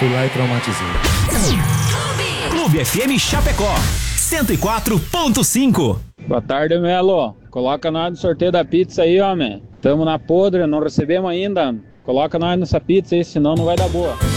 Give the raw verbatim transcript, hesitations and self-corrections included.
Fui lá e traumatizei. Clube F M Chapecó, cento e quatro ponto cinco. Boa tarde, Melo. Coloca nós no sorteio da pizza aí, homem. Tamo na podre, não recebemos ainda. Coloca nós nessa pizza aí, senão não vai dar boa.